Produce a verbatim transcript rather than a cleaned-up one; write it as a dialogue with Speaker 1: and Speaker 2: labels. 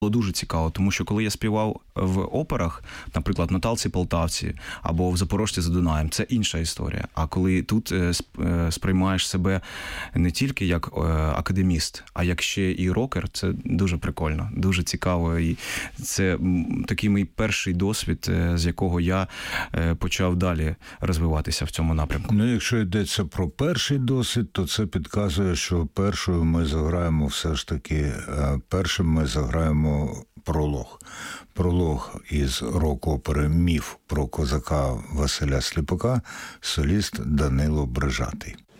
Speaker 1: Було дуже цікаво, тому що коли я співав в операх, наприклад, «Наталці Полтавці» або в «Запорожці за Дунаєм», це інша історія. А коли тут сприймаєш себе не тільки як академіст, а як ще і рокер, це дуже прикольно, дуже цікаво. І це такий мій перший досвід, з якого я почав далі розвиватися в цьому напрямку.
Speaker 2: Ну, якщо йдеться про перший досвід, то це підказує, що першою ми заграємо все ж таки, першим ми заграємо пролог. Пролог із рок-опери «Міф» про козака Василя Сліпака, соліст Данило Брижатий.